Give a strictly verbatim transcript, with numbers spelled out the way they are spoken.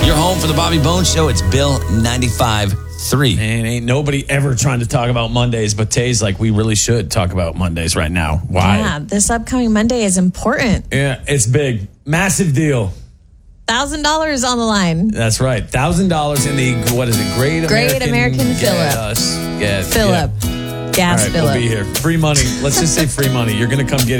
Your home for the Bobby Bones Show. It's Bill ninety-five point three. Man, ain't nobody ever trying to talk about Mondays, but Tay's like, we really should talk about Mondays right now. Why? Yeah, this upcoming Monday is important. Yeah, it's big. Massive deal. one thousand dollars on the line. That's right. one thousand dollars in the, what is it, Great Great American, American Phillip. Gas. Yeah, Phillip. yeah. Gas All right, Phillip. we'll be here. Free money. Let's just say free money. You're going to come get